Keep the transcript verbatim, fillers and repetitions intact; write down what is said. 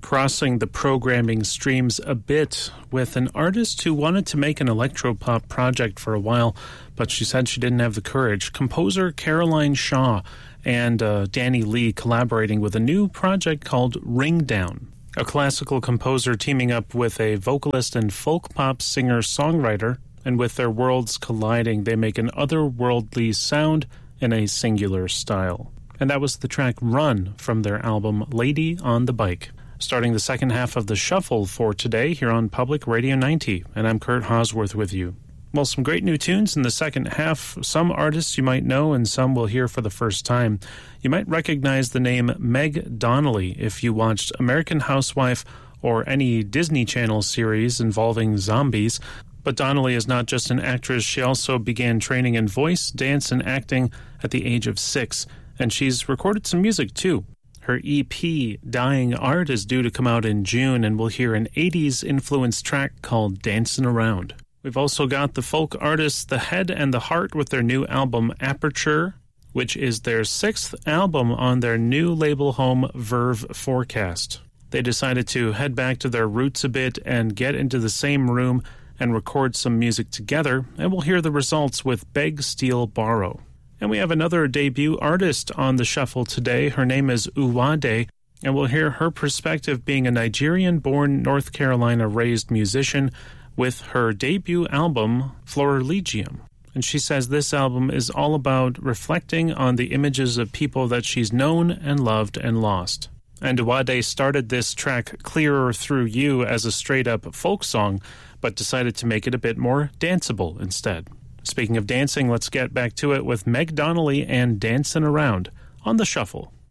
crossing the programming streams a bit with an artist who wanted to make an electropop project for a while, but she said she didn't have the courage. Composer Caroline Shaw and uh, Danny Lee collaborating with a new project called Ring Down. A classical composer teaming up with a vocalist and folk pop singer-songwriter, and with their worlds colliding, they make an otherworldly sound in a singular style. And that was the track Run from their album Lady on the Bike. Starting the second half of the Shuffle for today here on Public Radio ninety, and I'm Kurt Hosworth with you. Well, some great new tunes in the second half. Some artists you might know and some will hear for the first time. You might recognize the name Meg Donnelly if you watched American Housewife or any Disney Channel series involving zombies. But Donnelly is not just an actress. She also began training in voice, dance, and acting at the age of six. And she's recorded some music, too. Her E P, Dying Art, is due to come out in June, and we'll hear an eighties-influenced track called Dancin' Around. We've also got the folk artists The Head and the Heart with their new album Aperture, which is their sixth album on their new label home Verve Forecast. They decided to head back to their roots a bit and get into the same room and record some music together, and we'll hear the results with Beg, Steal, Borrow. And we have another debut artist on the Shuffle today. Her name is Uwade, and we'll hear her perspective being a Nigerian-born, North Carolina-raised musician with her debut album, Florilegium. And she says this album is all about reflecting on the images of people that she's known and loved and lost. And Uwade started this track, Clearer Through You, as a straight-up folk song, but decided to make it a bit more danceable instead. Speaking of dancing, let's get back to it with Meg Donnelly and Dancin' Around on the Shuffle.